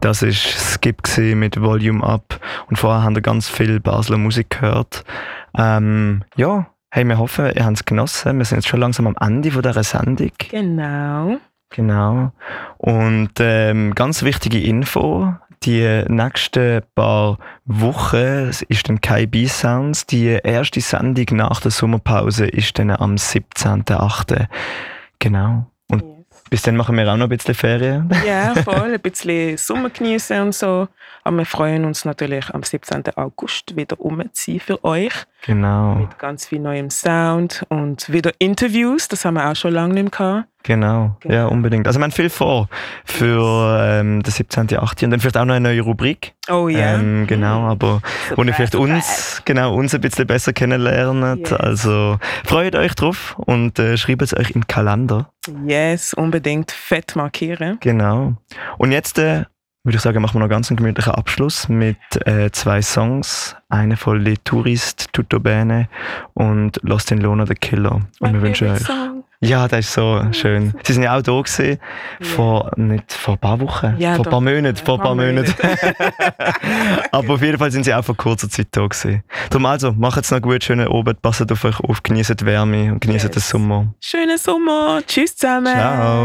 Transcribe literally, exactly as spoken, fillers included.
Das war Skip mit Volume Up. Und vorher haben wir ganz viel Basler Musik gehört. Ähm, ja, hey, wir hoffen, ihr habt es genossen. Wir sind jetzt schon langsam am Ende von dieser Sendung. Genau. Genau. Und ähm, ganz wichtige Info. Die nächsten paar Wochen ist dann kein B-Sounds. Die erste Sendung nach der Sommerpause ist dann am siebzehnten achten Genau. Und yes. Bis dann machen wir auch noch ein bisschen Ferien. Ja, voll. Ein bisschen Sommer genießen und so. Aber wir freuen uns natürlich am siebzehnten August wieder um zu sein für euch. Genau. Mit ganz viel neuem Sound und wieder Interviews. Das haben wir auch schon lange nicht mehr gehabt. Genau. genau, ja, unbedingt. Also wir haben viel vor für ähm, den siebzehnten achten und dann vielleicht auch noch eine neue Rubrik. Oh ja. Yeah. Ähm, genau, aber so wo ihr vielleicht uns, genau, uns ein bisschen besser kennenlernt. Yes. Also freut euch drauf und äh, schreibt es euch im Kalender. Yes, unbedingt fett markieren. Genau. Und jetzt äh, würde ich sagen, machen wir noch ganz einen gemütlichen Abschluss mit äh, zwei Songs. Eine von Le Tourist, Tutto Bene und Lost in Lona the Killer. Und My wir wünschen euch... Song. Ja, das ist so schön. Sie sind ja auch da gewesen, yeah. vor, nicht vor ein paar Wochen, ja, vor ein paar Monaten, vor ein paar Monaten. Aber auf jeden Fall sind sie auch vor kurzer Zeit da gewesen. Darum also, macht es noch gut, schönen Abend, passt auf euch auf, genießt die Wärme und genießt yes. den Sommer. Schönen Sommer, tschüss zusammen. Ciao.